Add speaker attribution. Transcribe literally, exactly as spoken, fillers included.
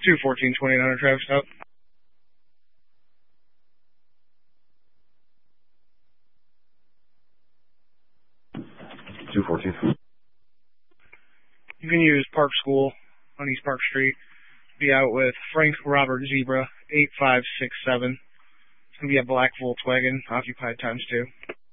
Speaker 1: two fourteen twenty-nine on Travis stop.
Speaker 2: two fourteen.
Speaker 1: You can use Park School on East Park Street. Be out with Frank Robert Zebra, eight five six seven. It's going to be a black Volkswagen, occupied times two.